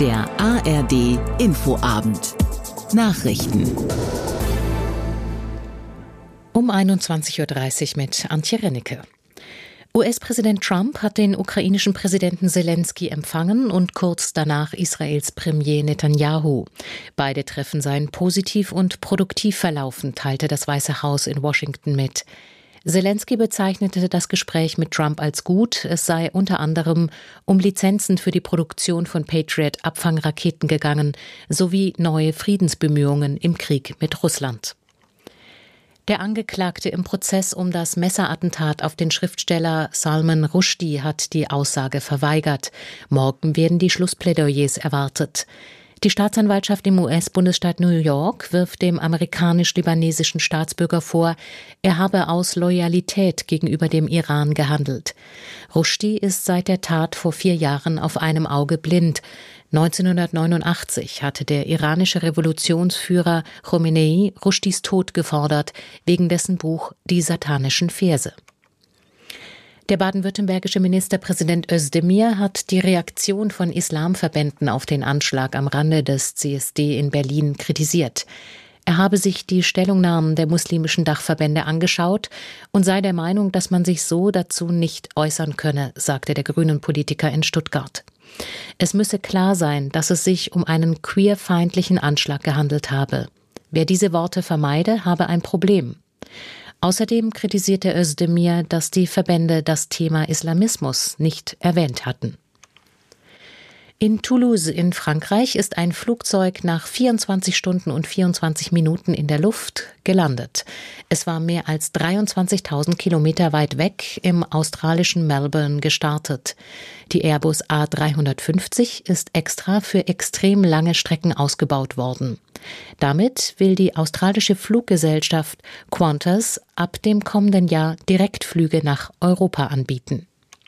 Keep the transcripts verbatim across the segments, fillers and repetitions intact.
Der A R D Infoabend. Nachrichten. Um einundzwanzig Uhr dreißig mit Antje Rennecke. U S-Präsident Trump hat den ukrainischen Präsidenten Selenskyj empfangen und kurz danach Israels Premier Netanyahu. Beide Treffen seien positiv und produktiv verlaufen, teilte das Weiße Haus in Washington mit. Selenskyj bezeichnete das Gespräch mit Trump als gut. Es sei unter anderem um Lizenzen für die Produktion von Patriot-Abfangraketen gegangen, sowie neue Friedensbemühungen im Krieg mit Russland. Der Angeklagte im Prozess um das Messerattentat auf den Schriftsteller Salman Rushdie hat die Aussage verweigert. Morgen werden die Schlussplädoyers erwartet. Die Staatsanwaltschaft im U S-Bundesstaat New York wirft dem amerikanisch-libanesischen Staatsbürger vor, er habe aus Loyalität gegenüber dem Iran gehandelt. Rushdie ist seit der Tat vor vier Jahren auf einem Auge blind. neunzehnhundertneunundachtzig hatte der iranische Revolutionsführer Khomeini Rushdies Tod gefordert, wegen dessen Buch Die satanischen Verse. Der baden-württembergische Ministerpräsident Özdemir hat die Reaktion von Islamverbänden auf den Anschlag am Rande des C S D in Berlin kritisiert. Er habe sich die Stellungnahmen der muslimischen Dachverbände angeschaut und sei der Meinung, dass man sich so dazu nicht äußern könne, sagte der Grünen-Politiker in Stuttgart. Es müsse klar sein, dass es sich um einen queerfeindlichen Anschlag gehandelt habe. Wer diese Worte vermeide, habe ein Problem. Außerdem kritisierte Özdemir, dass die Verbände das Thema Islamismus nicht erwähnt hatten. In Toulouse in Frankreich ist ein Flugzeug nach vierundzwanzig Stunden und vierundzwanzig Minuten in der Luft gelandet. Es war mehr als dreiundzwanzigtausend Kilometer weit weg im australischen Melbourne gestartet. Die Airbus A dreihundertfünfzig ist extra für extrem lange Strecken ausgebaut worden. Damit will die australische Fluggesellschaft Qantas ab dem kommenden Jahr Direktflüge nach Europa anbieten.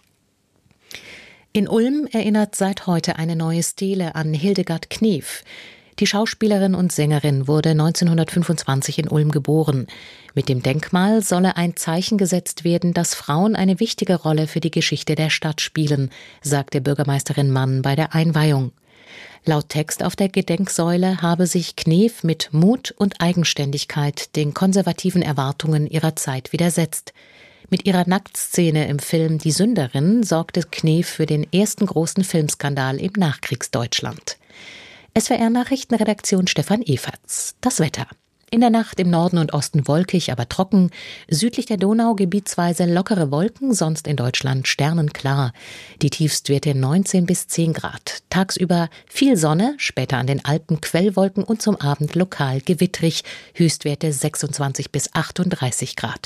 In Ulm erinnert seit heute eine neue Stele an Hildegard Knef. Die Schauspielerin und Sängerin wurde neunzehnhundertfünfundzwanzig in Ulm geboren. Mit dem Denkmal solle ein Zeichen gesetzt werden, dass Frauen eine wichtige Rolle für die Geschichte der Stadt spielen, sagte Bürgermeisterin Mann bei der Einweihung. Laut Text auf der Gedenksäule habe sich Knef mit Mut und Eigenständigkeit den konservativen Erwartungen ihrer Zeit widersetzt. Mit ihrer Nacktszene im Film Die Sünderin sorgte Knef für den ersten großen Filmskandal im Nachkriegsdeutschland. S W R-Nachrichtenredaktion Stefan Everts. Das Wetter. In der Nacht im Norden und Osten wolkig, aber trocken. Südlich der Donau gebietsweise lockere Wolken, sonst in Deutschland sternenklar. Die Tiefstwerte neunzehn bis zehn Grad. Tagsüber viel Sonne, später an den Alpen Quellwolken und zum Abend lokal gewittrig. Höchstwerte sechsundzwanzig bis achtunddreißig Grad.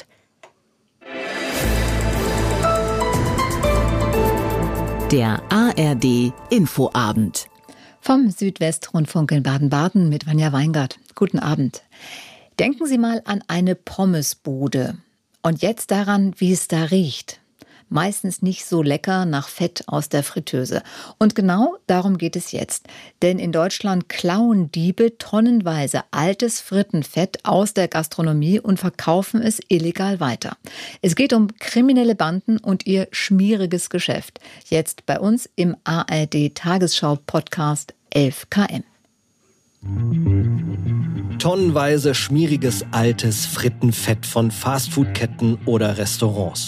Der A R D Infoabend. Vom Südwestrundfunk in Baden-Baden mit Vanja Weingart. Guten Abend. Denken Sie mal an eine Pommesbude und jetzt daran, wie es da riecht. Meistens nicht so lecker nach Fett aus der Fritteuse. Und genau darum geht es jetzt. Denn in Deutschland klauen Diebe tonnenweise altes Frittenfett aus der Gastronomie und verkaufen es illegal weiter. Es geht um kriminelle Banden und ihr schmieriges Geschäft. Jetzt bei uns im A R D-Tagesschau-Podcast elf K M. Tonnenweise schmieriges altes Frittenfett von Fastfood-Ketten oder Restaurants.